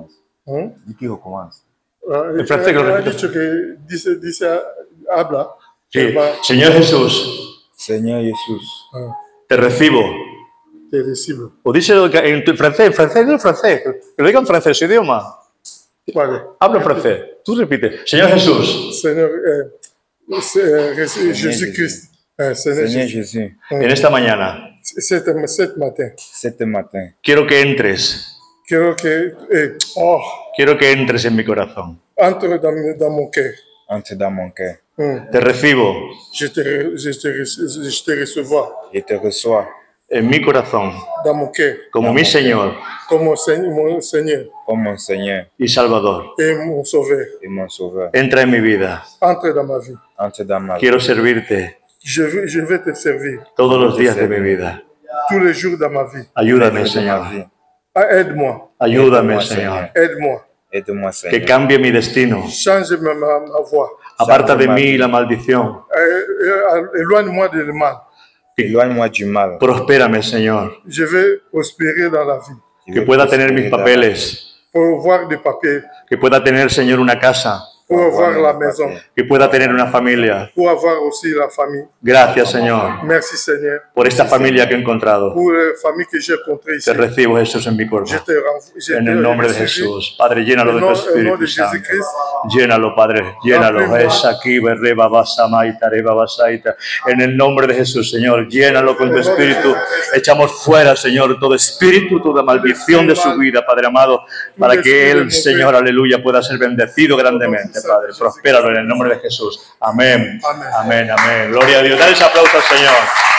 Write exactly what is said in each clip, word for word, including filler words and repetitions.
recomience. ¿Mm? Dis qu'il recommence. Ah, En francés, que lo ha repito. dicho que dice, dice, habla. Sí. que va- Señor Jesús, Seigneur Jésus, Ah, te recibo. te recibo. O díselo en tu- francés, en francés, no en francés. Que lo diga en francés, su idioma. Vale. Habla en francés. Tú repite. Señor Jesús, Señor, eh, se- eh, reci- Jésus-Christ. Eh, Seigneur Seigneur Jésus. Jésus, en esta mañana Cet, cet matin, cet matin, quiero que entres. quiero que eh, oh, Quiero que entres en mi corazón. entre dans, mi- dans mon cœur. entre dans mon cœur. Mm. Te recibo Je te, re- je te, re- je te recevoir Je te reçois en mi corazón dans mon cœur como mi Señor comme mon Seigneur, mon Seigneur comme mon Seigneur y Salvador. et mon Sauveur. et mon Sauveur. Entra en mi vida. Entre dans ma vie. Entre dans ma vie. Quiero servirte Je vais, je vais te servir todos los días de mi vida. tous les jours dans ma vie. Ayúdame, de ma Señor. vie. Ah, aide-moi, Ayúdame, Aide-moi, Señor. aide-moi. Aide-moi, Que Seigneur. cambie mi destino. Change ma, ma, ma voix. Aparta de mí la maldición. Euh, euh, éloigne-moi du mal. Éloigne-moi du mal. Prospérame, Señor. Je vais prospérer dans la vie. Je Que vais pueda tener mis prospérer dans la papeles. Pour voir des papiers, Que pueda tener, Señor, una casa. pour avoir Avoir la mes maison, papiers. Que pueda tener una familia. pour avoir aussi la famille. Gracias, Señor, Merci Seigneur por esta familia que he encontrado. pour la famille que j'ai rencontrée ici. Te recibo, Jesús, en mi cuerpo. Je te renv- je En te el nombre de reçois. Jesús. Padre, llénalo Au de tu nom, au nom Espíritu de Santo. Jésus-Christ, Llénalo, Padre, llénalo. Remplis-moi. Es aquí, berreba, basamaita, reba, basaita. En el nombre de Jesús, Señor, llénalo con tu Espíritu. Echamos fuera, Señor, todo espíritu, toda maldición de su vida, Padre amado, para que Él, Señor, aleluya, pueda ser bendecido grandemente, Padre. Prospéralo en el nombre de Jesús. Amén. Amén, amén. Gloria a Dios. Dale ese aplauso al Señor.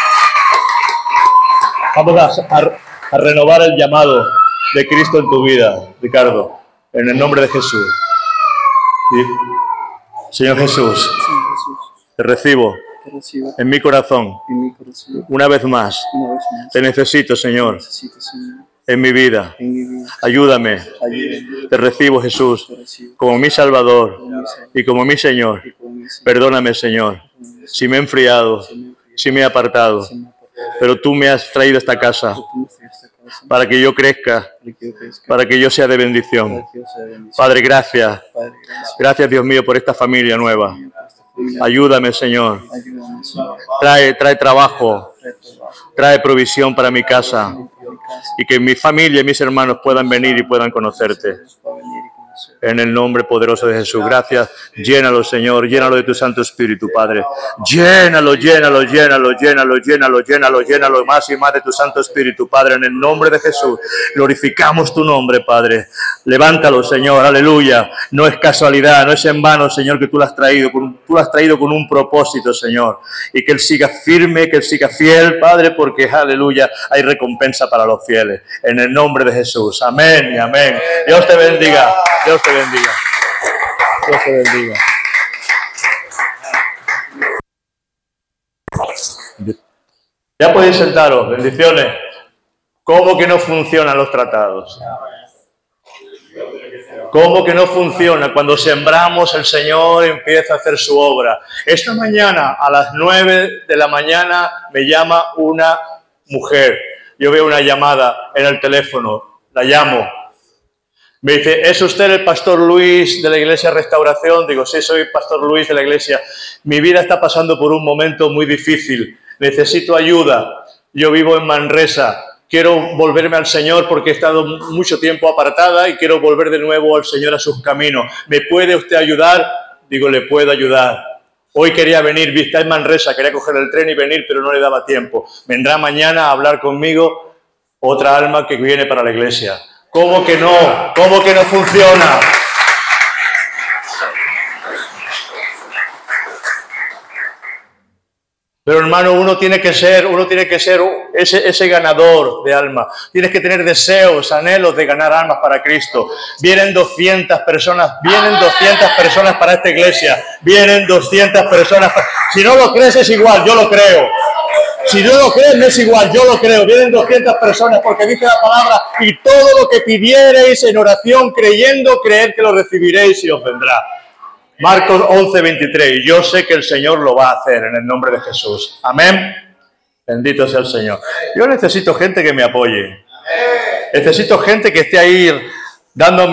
Vamos a, a- a renovar el llamado de Cristo en tu vida, Ricardo, en el nombre de Jesús. Y- Señor Jesús, Sí, Jesús, te recibo te recibo en mi corazón en mi corazón una vez más. una vez más. Te necesito, Señor, Necesito, Señor, en mi vida. en mi vida. Ayúdame. Ayúdame, Te recibo, Jesús, te recibo como mi Salvador como mi Salvador y como mi Señor. y como mi Señor. Perdóname, Señor, si me he enfriado, Se me enfrió, si me he apartado, se me apartó. pero tú me has traído a esta casa Tú me fuiste a casa para que yo crezca, para que yo crezca, para que yo sea de para bendición. que yo sea bendición. Padre, gracias. Padre, gracias Gracias, Dios mío, por esta familia nueva. Señor, por esta familia. Ayúdame, Señor. Ayúdame, Señor. Trae, trae trabajo, Trae trabajo trae provisión para mi casa en mi casa. y que mi familia y mis hermanos puedan venir y puedan conocerte. Para venir y conocer. En el nombre poderoso de Jesús. Gracias. Llénalo, Señor. Llénalo de tu Santo Espíritu, Padre. Llénalo, llénalo, llénalo, llénalo, llénalo, llénalo, llénalo más y más de tu Santo Espíritu, Padre. En el nombre de Jesús. Glorificamos tu nombre, Padre. Levántalo, Señor. Aleluya. No es casualidad, no es en vano, Señor, que tú lo has traído. con- Tú lo has traído con un propósito, Señor. Y que Él siga firme, que Él siga fiel, Padre, porque, aleluya, hay recompensa para los fieles. En el nombre de Jesús. Amén y amén. Dios te bendiga. Dios te bendiga. Dios te bendiga. Ya podéis sentaros. Bendiciones. ¿Cómo que no funcionan los tratados? ¿Cómo que no funciona? Cuando sembramos, el Señor empieza a hacer su obra. Esta mañana, a las nueve de la mañana, me llama una mujer. Yo veo una llamada en el teléfono. La llamo. Me dice, ¿es usted el pastor Luis de la Iglesia Restauración? Digo, sí, soy pastor Luis de la Iglesia. Mi vida está pasando por un momento muy difícil. Necesito ayuda. Yo vivo en Manresa. Quiero volverme al Señor porque he estado mucho tiempo apartada y quiero volver de nuevo al Señor a sus caminos. ¿Me puede usted ayudar? Digo, le puedo ayudar. Hoy quería venir, está en Manresa, quería coger el tren y venir, pero no le daba tiempo. Vendrá mañana a hablar conmigo otra alma que viene para la iglesia. ¿Cómo que no? ¿Cómo que no funciona? Pero hermano, uno tiene que ser, uno tiene que ser ese, ese ganador de alma. Tienes que tener deseos, anhelos de ganar almas para Cristo. Vienen doscientas personas, vienen doscientas personas para esta iglesia. Vienen doscientas personas. Para... Si no lo crees es igual, yo lo creo. Si no lo crees no es igual, yo lo creo. Vienen doscientas personas porque dice la palabra y todo lo que pidiereis en oración creyendo, creed que lo recibiréis y os vendrá. Marcos once, veintitrés. Yo sé que el Señor lo va a hacer en el nombre de Jesús. Amén. Bendito sea el Señor. Yo necesito gente que me apoye. Necesito gente que esté ahí dándome